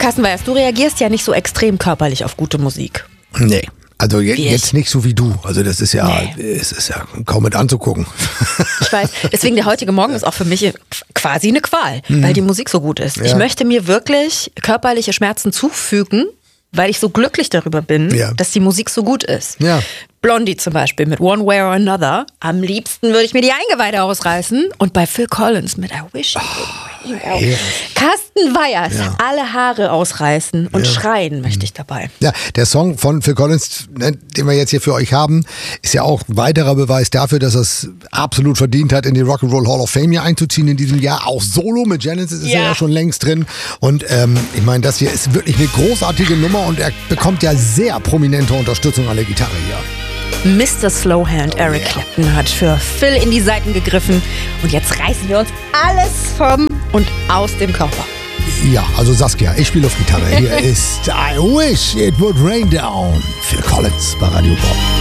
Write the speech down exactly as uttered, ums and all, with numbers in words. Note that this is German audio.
Carsten Weihers, du reagierst ja nicht so extrem körperlich auf gute Musik. Nee. Also je, Wie jetzt ich. nicht so wie du. Also das ist ja, Nee. es ist ja kaum mit anzugucken. Ich weiß, deswegen der heutige Morgen ist auch für mich quasi eine Qual, mhm. weil die Musik so gut ist. Ja. Ich möchte mir wirklich körperliche Schmerzen zufügen, weil ich so glücklich darüber bin, ja. dass die Musik so gut ist. Ja. Blondie zum Beispiel mit One Way or Another. Am liebsten würde ich mir die Eingeweide ausreißen. Und bei Phil Collins mit I Wish. Oh, hey. Carsten Weihers, ja. alle Haare ausreißen und ja. schreien möchte ich dabei. Ja, der Song von Phil Collins, ne, den wir jetzt hier für euch haben, ist ja auch ein weiterer Beweis dafür, dass er es absolut verdient hat, in die Rock'n'Roll Hall of Fame hier einzuziehen in diesem Jahr. Auch Solo mit Genesis ist ja. er ja schon längst drin. Und ähm, ich meine, das hier ist wirklich eine großartige Nummer und er bekommt ja sehr prominente Unterstützung an der Gitarre hier. Mister Slowhand Eric Clapton hat für Phil in die Seiten gegriffen und jetzt reißen wir uns alles vom und aus dem Körper. Ja, also Saskia, ich spiele auf Gitarre. Hier ist I Wish It Would Rain Down. Phil Collins bei Radio Bob.